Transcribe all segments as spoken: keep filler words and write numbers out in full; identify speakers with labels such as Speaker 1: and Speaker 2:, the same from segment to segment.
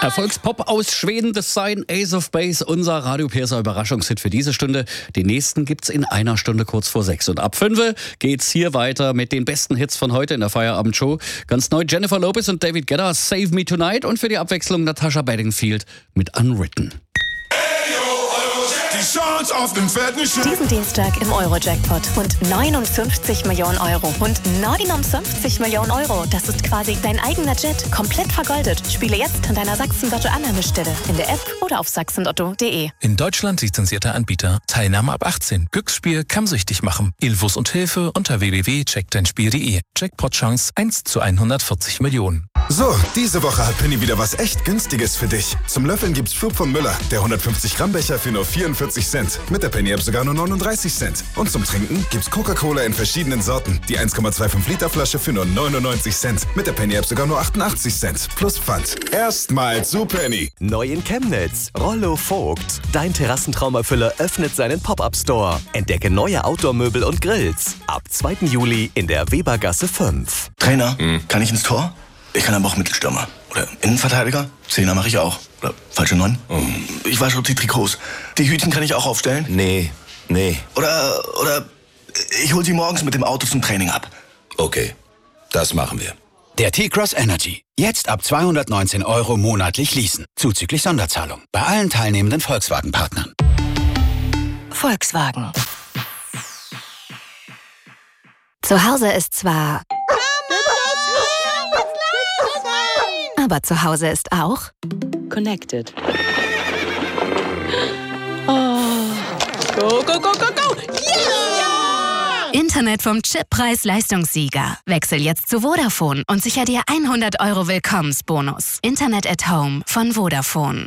Speaker 1: Erfolgspop aus Schweden, das sein Ace of Base, unser Radio P S R Überraschungshit für diese Stunde. Den nächsten gibt's in einer Stunde kurz vor sechs. Und ab fünf geht's hier weiter mit den besten Hits von heute in der Feierabendshow. Ganz neu Jennifer Lopez und David Guetta, Save Me Tonight. Und für die Abwechslung Natasha Bedingfield mit Unwritten.
Speaker 2: Die Chance auf den fetten Schein.
Speaker 3: Diesen Dienstag im Euro-Jackpot. Und neunundfünfzig Millionen Euro. Und neunundfünfzig Millionen Euro. Das ist quasi dein eigener Jet. Komplett vergoldet. Spiele jetzt an deiner Sachsen-Lotto-Annahmestelle. In der App oder auf sachsenlotto punkt de.
Speaker 4: In Deutschland lizenzierter Anbieter. Teilnahme ab achtzehn. Glücksspiel kann süchtig machen. Infos und Hilfe unter w w w punkt check dein spiel punkt de. Jackpot-Chance eins zu hundertvierzig Millionen.
Speaker 2: So, diese Woche hat Penny wieder was echt Günstiges für dich. Zum Löffeln gibt's Flug von Müller. Der hundertfünfzig Gramm Becher für nur vierundvierzig Cent. Mit der Penny-App sogar nur neununddreißig Cent. Und zum Trinken gibt's Coca-Cola in verschiedenen Sorten. Die eins Komma fünfundzwanzig Liter Flasche für nur neunundneunzig Cent. Mit der Penny-App sogar nur achtundachtzig Cent. Plus Pfand. Erstmal zu Penny.
Speaker 5: Neu in Chemnitz. Rollo Vogt. Dein Terrassentraumerfüller öffnet seinen Pop-Up-Store. Entdecke neue Outdoor-Möbel und Grills. Ab zweiten Juli in der Webergasse fünf.
Speaker 6: Trainer, hm. kann ich ins Tor? Ich kann aber auch Mittelstürmer. Oder Innenverteidiger. Zehner mache ich auch. Oder falsche Neun. Oh. Ich wasche auch die Trikots. Die Hütchen kann ich auch aufstellen.
Speaker 5: Nee, nee.
Speaker 6: Oder, oder ich hol sie morgens mit dem Auto zum Training ab.
Speaker 7: Okay, das machen wir.
Speaker 8: Der T-Cross Energy. Jetzt ab zweihundertneunzehn Euro monatlich leasen. Zuzüglich Sonderzahlung. Bei allen teilnehmenden Volkswagen-Partnern.
Speaker 3: Volkswagen. Zu Hause ist zwar... Aber zu Hause ist auch...
Speaker 9: Connected. Oh. Go, go, go, go, go! Yeah!
Speaker 3: Internet vom Chip-Preis-Leistungssieger. Wechsel jetzt zu Vodafone und sicher dir hundert Euro Willkommensbonus. Internet at Home von Vodafone.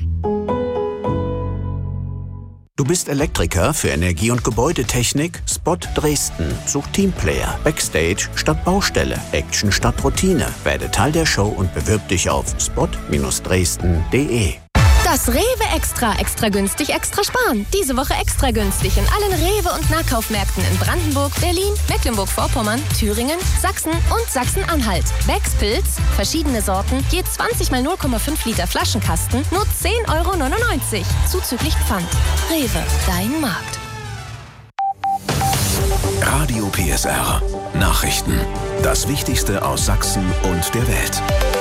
Speaker 10: Du bist Elektriker für Energie- und Gebäudetechnik? Spot Dresden. Such Teamplayer. Backstage statt Baustelle. Action statt Routine. Werde Teil der Show und bewirb dich auf spot Dresden punkt de.
Speaker 11: Das Rewe Extra. Extra günstig, extra sparen. Diese Woche extra günstig in allen Rewe- und Nahkaufmärkten in Brandenburg, Berlin, Mecklenburg-Vorpommern, Thüringen, Sachsen und Sachsen-Anhalt. Becks Pilz, verschiedene Sorten, je zwanzig mal null Komma fünf Liter Flaschenkasten, nur zehn Euro neunundneunzig. Zuzüglich Pfand. Rewe, dein Markt.
Speaker 12: Radio P S R. Nachrichten. Das Wichtigste aus Sachsen und der Welt.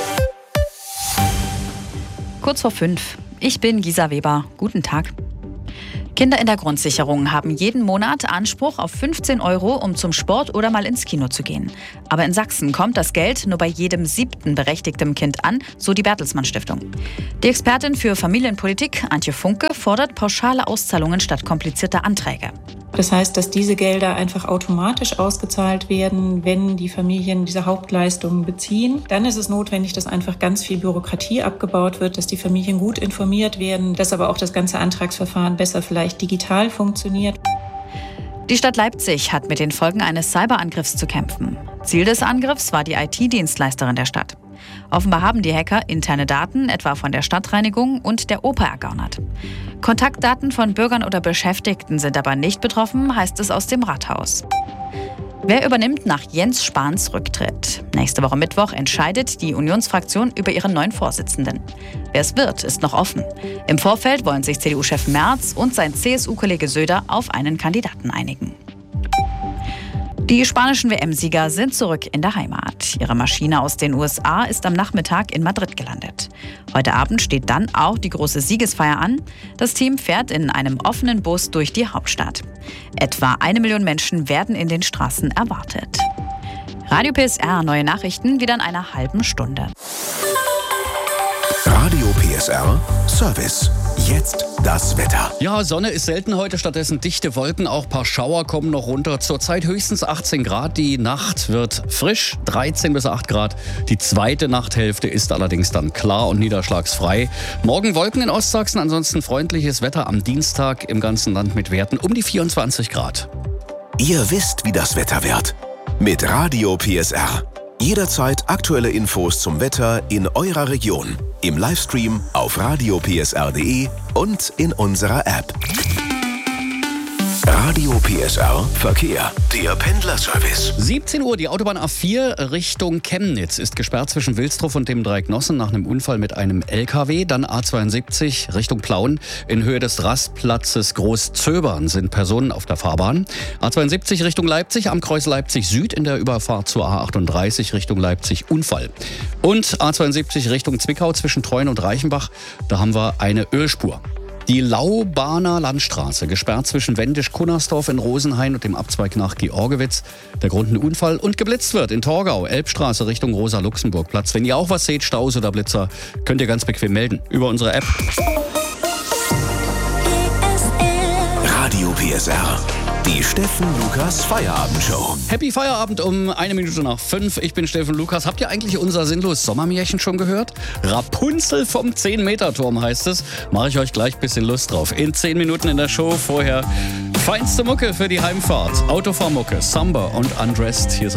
Speaker 13: Kurz vor fünf. Ich bin Gisa Weber. Guten Tag. Kinder in der Grundsicherung haben jeden Monat Anspruch auf fünfzehn Euro, um zum Sport oder mal ins Kino zu gehen. Aber in Sachsen kommt das Geld nur bei jedem siebten berechtigten Kind an, so die Bertelsmann Stiftung. Die Expertin für Familienpolitik, Antje Funke, fordert pauschale Auszahlungen statt komplizierter Anträge.
Speaker 14: Das heißt, dass diese Gelder einfach automatisch ausgezahlt werden, wenn die Familien diese Hauptleistungen beziehen. Dann ist es notwendig, dass einfach ganz viel Bürokratie abgebaut wird, dass die Familien gut informiert werden, dass aber auch das ganze Antragsverfahren besser vielleicht digital funktioniert.
Speaker 13: Die Stadt Leipzig hat mit den Folgen eines Cyberangriffs zu kämpfen. Ziel des Angriffs war die I T-Dienstleisterin der Stadt. Offenbar haben die Hacker interne Daten, etwa von der Stadtreinigung und der Oper, ergaunert. Kontaktdaten von Bürgern oder Beschäftigten sind aber nicht betroffen, heißt es aus dem Rathaus. Wer übernimmt nach Jens Spahns Rücktritt? Nächste Woche Mittwoch entscheidet die Unionsfraktion über ihren neuen Vorsitzenden. Wer es wird, ist noch offen. Im Vorfeld wollen sich C D U-Chef Merz und sein C S U-Kollege Söder auf einen Kandidaten einigen. Die spanischen W M-Sieger sind zurück in der Heimat. Ihre Maschine aus den U S A ist am Nachmittag in Madrid gelandet. Heute Abend steht dann auch die große Siegesfeier an. Das Team fährt in einem offenen Bus durch die Hauptstadt. Etwa eine Million Menschen werden in den Straßen erwartet. Radio P S R, neue Nachrichten wieder in einer halben Stunde.
Speaker 12: Radio P S R Service. Jetzt das Wetter.
Speaker 1: Ja, Sonne ist selten heute, stattdessen dichte Wolken, auch ein paar Schauer kommen noch runter. Zurzeit höchstens achtzehn Grad, die Nacht wird frisch, dreizehn bis acht Grad. Die zweite Nachthälfte ist allerdings dann klar und niederschlagsfrei. Morgen Wolken in Ostsachsen, ansonsten freundliches Wetter am Dienstag im ganzen Land mit Werten um die vierundzwanzig Grad.
Speaker 12: Ihr wisst, wie das Wetter wird. Mit Radio P S R. Jederzeit aktuelle Infos zum Wetter in eurer Region. Im Livestream auf radio p s r punkt de und in unserer App. Radio P S R Verkehr. Der Pendlerservice.
Speaker 1: siebzehn Uhr, die Autobahn A vier Richtung Chemnitz ist gesperrt zwischen Wilsdruff und dem Dreieck Nossen nach einem Unfall mit einem L K W. Dann A zweiundsiebzig Richtung Plauen. In Höhe des Rastplatzes Großzöbern sind Personen auf der Fahrbahn. A zweiundsiebzig Richtung Leipzig am Kreuz Leipzig Süd in der Überfahrt zur A achtunddreißig Richtung Leipzig Unfall. Und A zweiundsiebzig Richtung Zwickau zwischen Treuen und Reichenbach, da haben wir eine Ölspur. Die Laubaner Landstraße, gesperrt zwischen Wendisch-Kunnersdorf in Rosenhain und dem Abzweig nach Georgewitz. Der Grund ein Unfall und geblitzt wird in Torgau, Elbstraße Richtung Rosa-Luxemburg-Platz. Wenn ihr auch was seht, Staus oder Blitzer, könnt ihr ganz bequem melden über unsere App.
Speaker 12: Radio P S R. Die Steffen Lukas Feierabendshow.
Speaker 1: Happy Feierabend um eine Minute nach fünf. Ich bin Steffen Lukas. Habt ihr eigentlich unser sinnloses Sommermärchen schon gehört? Rapunzel vom zehn-Meter-Turm heißt es. Mache ich euch gleich ein bisschen Lust drauf. In zehn Minuten in der Show. Vorher feinste Mucke für die Heimfahrt. Autofahrmucke, Samba und Undressed. Hier